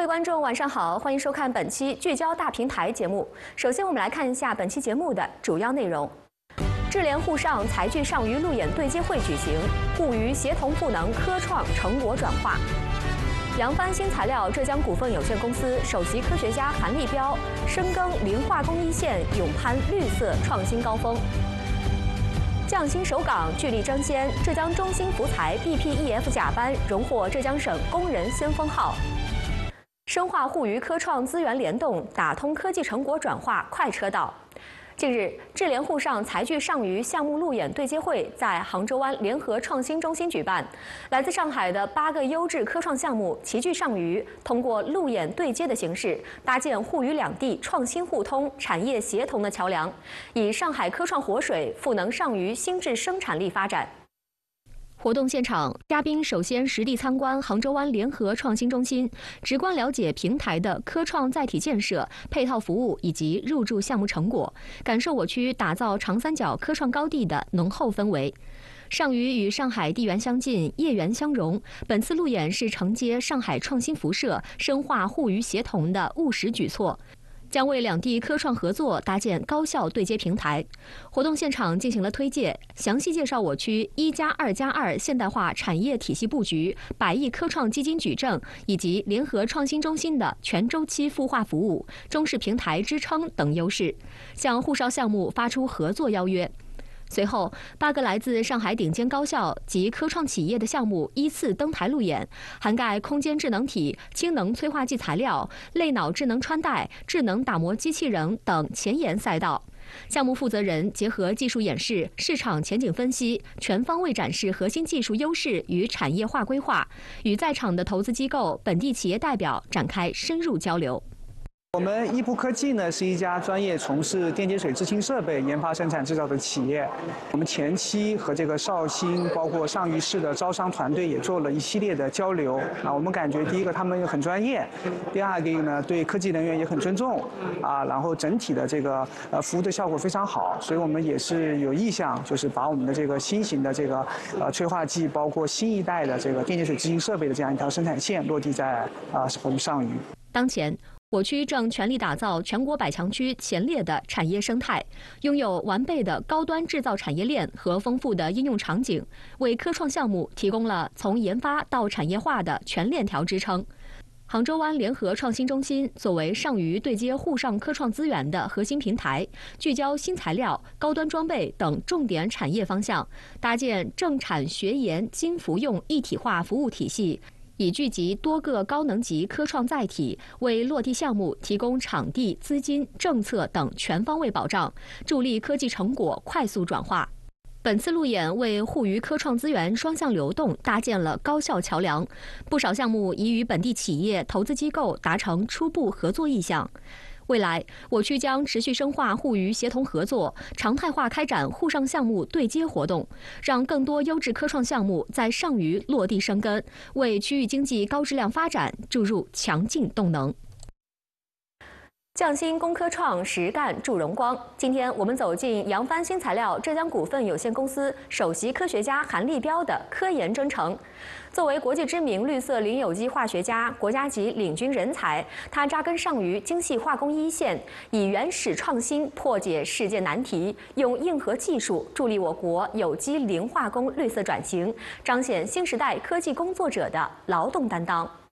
观众，晚上好，欢迎收看本期聚焦大平台节目。首先，我们来看一下本期节目的主要内容：智联沪上财聚上虞路演对接会举行，沪渝协同赋能科创成果转化。扬帆新材料浙江股份有限公司首席科学家韩立彪深耕磷化工一线，勇攀绿色创新高峰。匠心首岗，聚力争先，浙江中兴福材 BPEF 甲班荣获浙江省工人先锋号。深化沪渝科创资源联动，打通科技成果转化快车道。近日，智联沪上财聚上虞项目路演对接会在杭州湾联合创新中心举办。来自上海的8个优质科创项目齐聚上虞，通过路演对接的形式，搭建沪渝两地创新互通、产业协同的桥梁，以上海科创活水赋能上虞新质生产力发展。活动现场，嘉宾首先实地参观杭州湾联合创新中心，直观了解平台的科创载体建设、配套服务以及入驻项目成果，感受我区打造长三角科创高地的浓厚氛围。上虞与上海地缘相近、业缘相融，本次路演是承接上海创新辐射、深化沪渝协同的务实举措，将为两地科创合作搭建高效对接平台。活动现场进行了推介，详细介绍我区1+2+2现代化产业体系布局、100亿科创基金矩阵以及联合创新中心的全周期孵化服务、中式平台支撑等优势，向沪上项目发出合作邀约。随后，8个来自上海顶尖高校及科创企业的项目依次登台路演，涵盖空间智能体、氢能催化剂材料、类脑智能穿戴、智能打磨机器人等前沿赛道。项目负责人结合技术演示、市场前景分析，全方位展示核心技术优势与产业化规划，与在场的投资机构、本地企业代表展开深入交流。 我们一铺科技呢是一家专业从事电解水制氢设备研发、生产、制造的企业。我们前期和这个绍兴包括上虞市的招商团队也做了一系列的交流。我们感觉第一个他们很专业，第二个呢对科技人员也很尊重然后整体的这个服务的效果非常好，所以我们也是有意向，就是把我们的这个新型的这个催化剂，包括新一代的这个电解水制氢设备的这样一条生产线落地在我们上虞。 当前，我区正全力打造全国100强区前列的产业生态，拥有完备的高端制造产业链和丰富的应用场景，为科创项目提供了从研发到产业化的全链条支撑。杭州湾联合创新中心作为上虞对接沪上科创资源的核心平台，聚焦新材料、高端装备等重点产业方向，搭建政产学研精服用一体化服务体系，以聚集多个高能级科创载体，为落地项目提供场地、资金、政策等全方位保障，助力科技成果快速转化。本次路演为沪渝科创资源双向流动搭建了高效桥梁，不少项目已与本地企业、投资机构达成初步合作意向。未来，我区将持续深化沪渝协同合作，常态化开展沪上项目对接活动，让更多优质科创项目在上虞落地生根，为区域经济高质量发展注入强劲动能。匠心攻科创，实干铸荣光。今天我们走进扬帆新材料浙江股份有限公司首席科学家韩立彪的科研征程。作为国际知名绿色磷有机化学家、国家级领军人才，他扎根上虞精细化工一线，以原始创新破解世界难题，用硬核技术助力我国有机磷化工绿色转型，彰显新时代科技工作者的劳动担当。